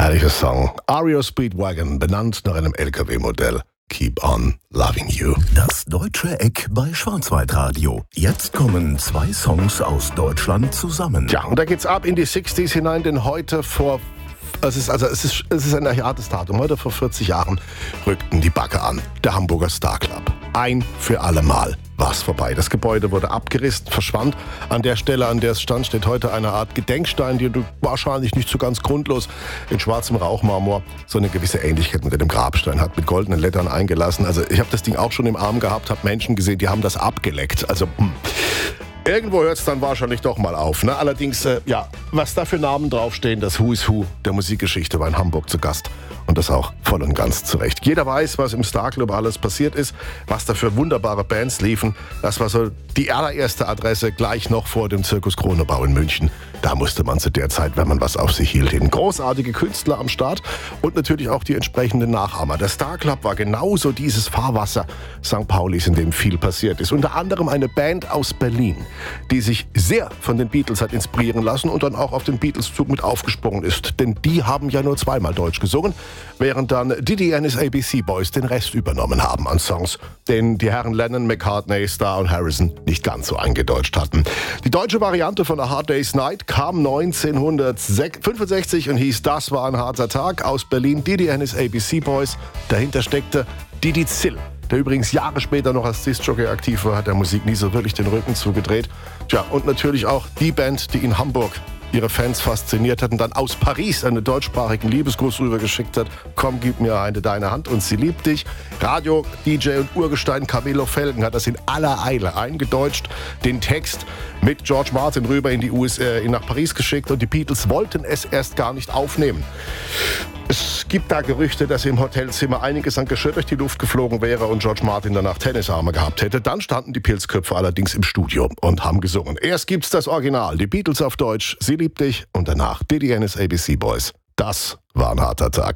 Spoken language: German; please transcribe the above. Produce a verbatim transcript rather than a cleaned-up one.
Herrlicher Song. R E O Speedwagon, benannt nach einem L K W-Modell. Keep on loving you. Das deutsche Eck bei Schwarzwaldradio. Jetzt kommen zwei Songs aus Deutschland zusammen. Ja, und da geht's ab in die sechziger hinein, denn heute vor... Es ist, also es ist, es ist ein hartes Datum. Heute vor vierzig Jahren rückten die Bagger an. Der Hamburger Star Club. Ein für alle Mal war's vorbei. Das Gebäude wurde abgerissen, verschwand. An der Stelle, an der es stand, steht heute eine Art Gedenkstein, die du wahrscheinlich nicht so ganz grundlos in schwarzem Rauchmarmor so eine gewisse Ähnlichkeit mit dem Grabstein hat, mit goldenen Lettern eingelassen. Also ich habe das Ding auch schon im Arm gehabt, habe Menschen gesehen, die haben das abgeleckt. Also hm. Irgendwo hört es dann wahrscheinlich doch mal auf. Ne? Allerdings, äh, ja, was da für Namen draufstehen, das Who is Who der Musikgeschichte war in Hamburg zu Gast. Und das auch voll und ganz zurecht. Jeder weiß, was im Star Club alles passiert ist, was da für wunderbare Bands liefen. Das war so die allererste Adresse gleich noch vor dem Zirkus Kronebau in München. Da musste man zu der Zeit, wenn man was auf sich hielt, hin. Großartige Künstler am Start und natürlich auch die entsprechenden Nachahmer. Der Star Club war genauso dieses Fahrwasser Sankt Paulis, in dem viel passiert ist. Unter anderem eine Band aus Berlin, die sich sehr von den Beatles hat inspirieren lassen und dann auch auf den Beatles-Zug mit aufgesprungen ist. Denn die haben ja nur zweimal Deutsch gesungen, während dann Diddy and his A B C Boys den Rest übernommen haben an Songs, den die Herren Lennon, McCartney, Starr und Harrison nicht ganz so eingedeutscht hatten. Die deutsche Variante von A Hard Day's Night kam neunzehnhundertfünfundsechzig und hieß Das war ein harter Tag. Aus Berlin Diddy and his A B C Boys. Dahinter steckte Didi Zill, der übrigens Jahre später noch als Disc-Jockey aktiv war, hat der Musik nie so wirklich den Rücken zugedreht. Tja, und natürlich auch die Band, die in Hamburg ihre Fans fasziniert hat und dann aus Paris einen deutschsprachigen Liebesgruß rübergeschickt hat. Komm, gib mir eine deine Hand und sie liebt dich. Radio, D J und Urgestein Camilo Felgen hat das in aller Eile eingedeutscht. Den Text mit George Martin rüber in die U S A, nach Paris geschickt und die Beatles wollten es erst gar nicht aufnehmen. Es gibt da Gerüchte, dass im Hotelzimmer einiges an Geschirr durch die Luft geflogen wäre und George Martin danach Tennisarme gehabt hätte. Dann standen die Pilzköpfe allerdings im Studio und haben gesungen. Erst gibt's das Original, die Beatles auf Deutsch, Sie liebt dich und danach Diddy and his A B C Boys. Das war ein harter Tag.